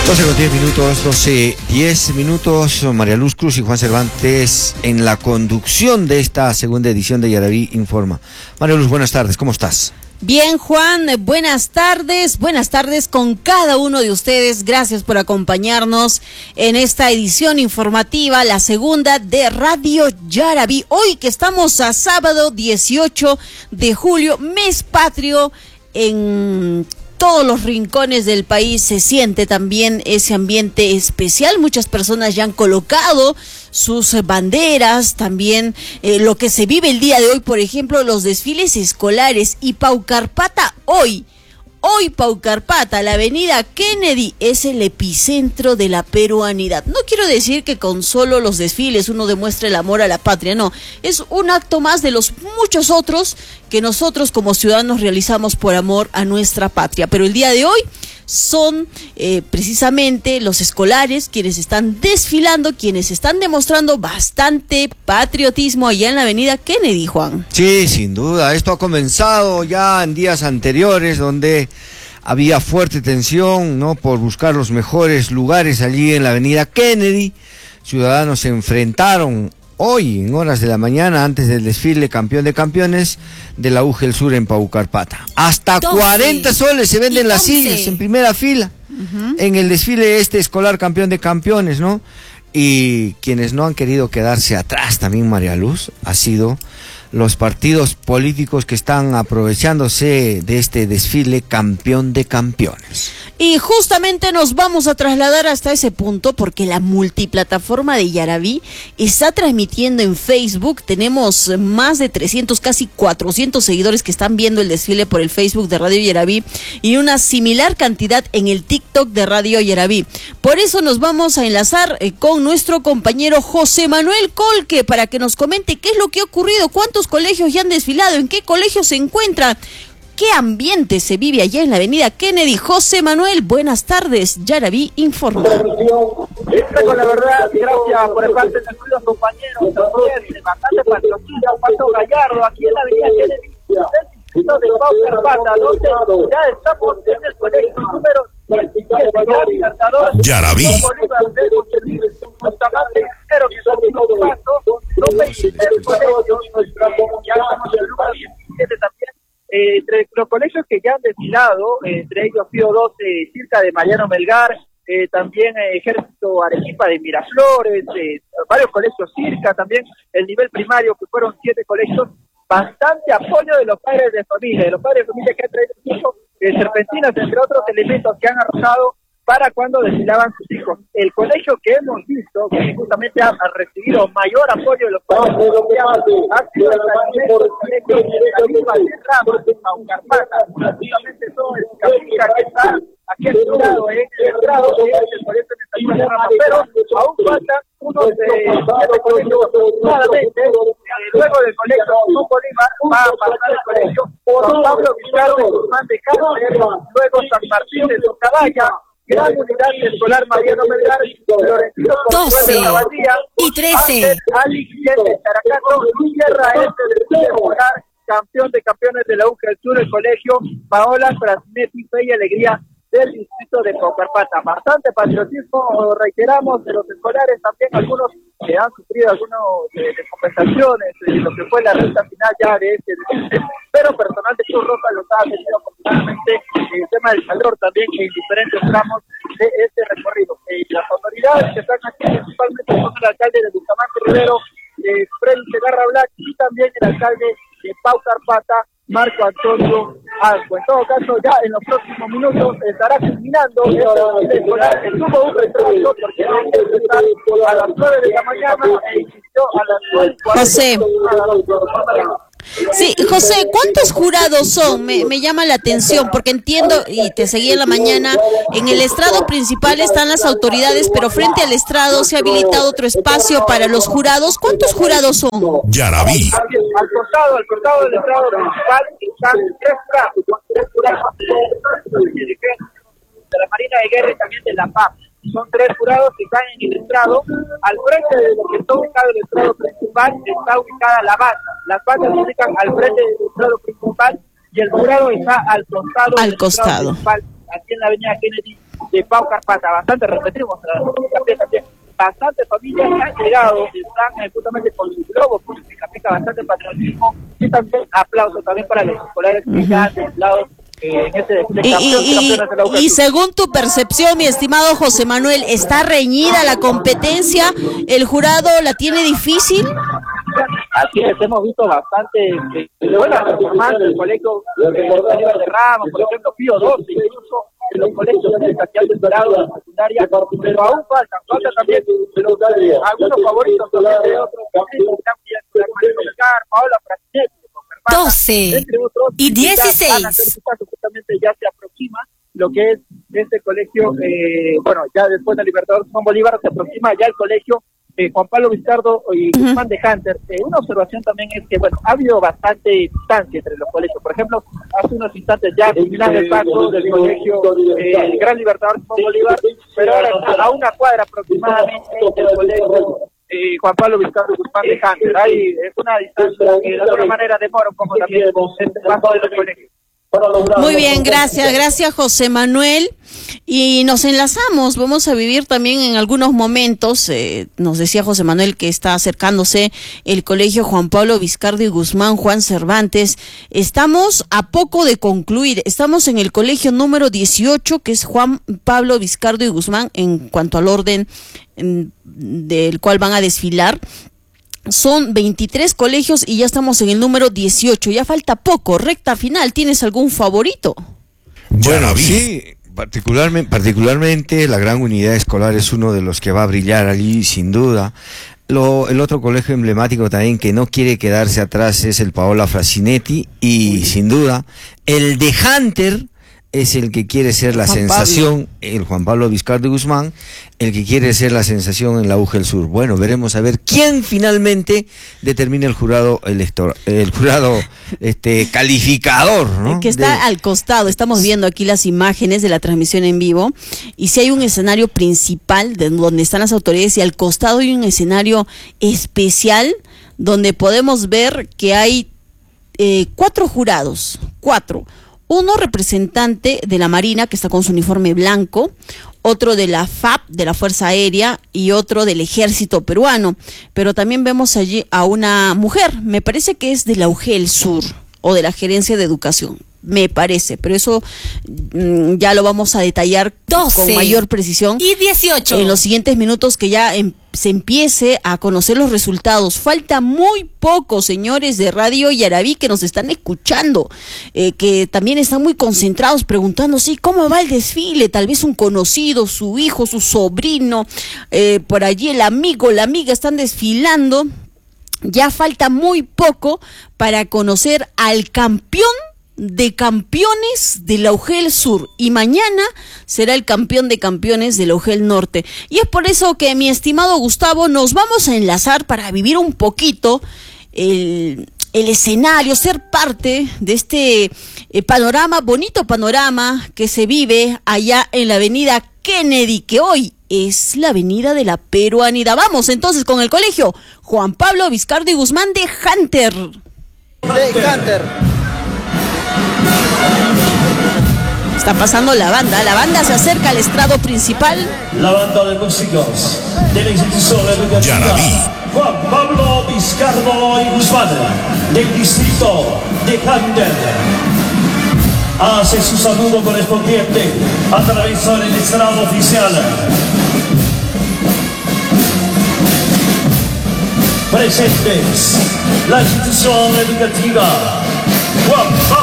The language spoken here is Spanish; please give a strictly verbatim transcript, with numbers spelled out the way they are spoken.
doce con diez minutos, doce, diez minutos. María Luz Cruz y Juan Cervantes en la conducción de esta segunda edición de Yaraví Informa. María Luz, buenas tardes, ¿cómo estás? Bien, Juan, buenas tardes, buenas tardes con cada uno de ustedes. Gracias por acompañarnos en esta edición informativa, la segunda de Radio Yaraví. Hoy que estamos a sábado dieciocho de julio, mes patrio, en todos los rincones del país se siente también ese ambiente especial. Muchas personas ya han colocado sus banderas, también eh, lo que se vive el día de hoy, por ejemplo, los desfiles escolares. Y Paucarpata hoy, hoy Paucarpata, la avenida Kennedy, es el epicentro de la peruanidad. No quiero decir que con solo los desfiles uno demuestre el amor a la patria, no. Es un acto más de los muchos otros que nosotros como ciudadanos realizamos por amor a nuestra patria. Pero el día de hoy son eh, precisamente los escolares quienes están desfilando, quienes están demostrando bastante patriotismo allá en la avenida Kennedy, Juan. Sí, sin duda, esto ha comenzado ya en días anteriores donde había fuerte tensión, ¿no?, por buscar los mejores lugares allí en la avenida Kennedy. Ciudadanos se enfrentaron hoy en horas de la mañana antes del desfile campeón de campeones de la U G E L Sur en Paucarpata. Hasta doce, cuarenta soles se venden las sillas en primera fila, uh-huh, en el desfile este escolar campeón de campeones, ¿no? Y quienes no han querido quedarse atrás también, María Luz, ha sido los partidos políticos que están aprovechándose de este desfile campeón de campeones. Y justamente nos vamos a trasladar hasta ese punto porque la multiplataforma de Yaraví está transmitiendo en Facebook. Tenemos más de trescientos, casi cuatrocientos seguidores que están viendo el desfile por el Facebook de Radio Yaraví y una similar cantidad en el TikTok de Radio Yaraví. Por eso nos vamos a enlazar eh, con nuestro compañero José Manuel Colque para que nos comente qué es lo que ha ocurrido, cuántos colegios ya han desfilado, en qué colegios se encuentran, qué ambiente se vive allá en la avenida Kennedy. José Manuel, buenas tardes, Yaraví Informa. Con la verdad, gracias por el parte de nuestros compañeros, también bastante patrocinio, Pato Gallardo, aquí en la avenida Kennedy, del distrito de Paucarpata, donde ya estamos en el colegio número Yaraví. Eh, entre los colegios que ya han desfilado, eh, entre ellos Pío doce, Circa de Mariano Melgar, eh, también eh, Ejército Arequipa de Miraflores, eh, varios colegios Circa, también el nivel primario, que fueron siete colegios, bastante apoyo de los padres de familia, de los padres de familia que han traído hijos, eh, serpentinas, entre otros elementos que han arrojado para cuando desfilaban sus hijos. El colegio que hemos visto, que justamente ha, ha recibido mayor apoyo de los padres de familia, ha sido el colegio de Paucarpata, justamente todo el capilla que está aquí al lado, en el grado, que es el colegio de esta rama, pero aún faltan unos de siete colegios aproximadamente. Luego del colegio Simón Bolívar va a pasar el colegio Juan Pablo Villar de Guzmán de Cáncer, luego San Martín de Socabaya, Gran Unidad Escolar Mariano Melgar, Florentino doce y trece, Ali Guillén de Characato, Sierra Este del Escolar, campeón de campeones de la U G E L Sur, el colegio Paola Frasnetti, Fe y Alegría del distrito de Paucarpata. Bastante patriotismo, reiteramos, de los escolares, también algunos que han sufrido algunos de, de compensaciones, de lo que fue la recta final ya de este desfile, pero personal de Cruz Roja lo ha tenido completamente el tema del calor también en diferentes tramos de este recorrido. Eh, las autoridades que están aquí principalmente son el alcalde de Bustamante Rivero, eh, Freddy Segarra Black, y también el alcalde de Paucarpata, Marco Antonio Asco. En todo caso, ya en los próximos minutos estará culminando el escolar. Tuvo un retraso porque debe empezar a las nueve de la mañana e inició a las nueve y cuarenta. José. Sí, José, ¿cuántos jurados son? Me, me llama la atención porque entiendo, y te seguí en la mañana, en el estrado principal están las autoridades, pero frente al estrado se ha habilitado otro espacio para los jurados. ¿Cuántos jurados son? Yaraví. Al costado, al costado del estrado principal están tres jurados, tres jurados de la Marina de Guerra y también de la Paz. Son tres jurados que están en el estrado. Al frente de lo que está ubicado el estrado principal está ubicada la banda. Las bandas se ubican al frente del estrado principal y el jurado está al costado al del costado principal, aquí en la avenida Kennedy de Pau Carpata. Bastante, repetimos, también, bastantes familias han llegado, están eh, justamente con su globo, pues, que significa bastante patriotismo, y también aplauso también para los escolares que ya han desfilado en este desfile. Y, y, y, y según tu percepción, mi estimado José Manuel, ¿está reñida la competencia? ¿El jurado la tiene difícil? Así es, hemos visto bastante de buenas performances del colegio de Ramos, por ejemplo, Pío doce, incluso en los colegios de Castellán del Dorado, de secundaria, pero aún faltan, falta también pero, algunos favoritos también de otros, también la María Paola Frasinetti, doce y dieciséis. Justamente ya se aproxima lo que es este colegio, eh, bueno, ya después de Libertador Simón Bolívar se aproxima ya el colegio Eh, Juan Pablo Vizcardo y Guzmán uh-huh. de Hunter. Eh, una observación también es que, bueno, ha habido bastante distancia entre los colegios. Por ejemplo, hace unos instantes ya terminan el paso del colegio eh, Gran Libertador Simón Bolívar, pero ahora está a una cuadra aproximadamente del colegio eh, Juan Pablo Vizcardo y Guzmán de Hunter. Hay es una distancia que de alguna manera demora un poco también el paso de los colegios. Muy bien, gracias, gracias José Manuel. Y nos enlazamos, vamos a vivir también en algunos momentos, eh, nos decía José Manuel que está acercándose el colegio Juan Pablo Vizcardo y Guzmán Juan Cervantes. Estamos a poco de concluir, estamos en el colegio número dieciocho, que es Juan Pablo Vizcardo y Guzmán, en cuanto al orden en, del cual van a desfilar. Son veintitrés colegios y ya estamos en el número dieciocho, ya falta poco, recta final. ¿Tienes algún favorito? Bueno, sí, particularmente, particularmente la gran unidad escolar es uno de los que va a brillar allí, sin duda. Lo, el otro colegio emblemático también que no quiere quedarse atrás es el Paola Frasinetti, y sin duda el de Hunter es el que quiere ser la Juan sensación, Pablo. El Juan Pablo Vizcardo y Guzmán, el que quiere ser la sensación en la U G E L Sur. Bueno, veremos a ver quién finalmente determina el jurado electoral, el jurado este calificador, ¿no? Que está de... al costado. Estamos viendo aquí las imágenes de la transmisión en vivo, y si hay un escenario principal de donde están las autoridades, y al costado hay un escenario especial donde podemos ver que hay eh, cuatro jurados, cuatro. Uno representante de la Marina, que está con su uniforme blanco, otro de la F A P, de la Fuerza Aérea, y otro del Ejército Peruano. Pero también vemos allí a una mujer, me parece que es de la U G E L Sur, o de la Gerencia de Educación, me parece, pero eso mmm, ya lo vamos a detallar doce con mayor precisión y dieciocho en los siguientes minutos, que ya em, se empiece a conocer los resultados. Falta muy poco, señores de Radio Yarabí que nos están escuchando, eh, que también están muy concentrados preguntando, sí, ¿cómo va el desfile? Tal vez un conocido, su hijo, su sobrino, eh, por allí el amigo, la amiga están desfilando. Ya falta muy poco para conocer al campeón de campeones de la U G E L Sur, y mañana será el campeón de campeones de la U G E L Norte. Y es por eso que, mi estimado Gustavo, nos vamos a enlazar para vivir un poquito el, el escenario, ser parte de este eh, panorama, bonito panorama que se vive allá en la avenida Kennedy, que hoy es la avenida de la peruanidad. Vamos entonces con el colegio Juan Pablo Vizcardo y Guzmán de Hunter. De Hunter. Está pasando la banda, la banda se acerca al estrado principal. La banda de músicos de la institución educativa Juan Pablo Vizcardo y Guzmán, del distrito de Hunter, hace su saludo correspondiente a través del estrado oficial. Presentes, la institución educativa Juan Pablo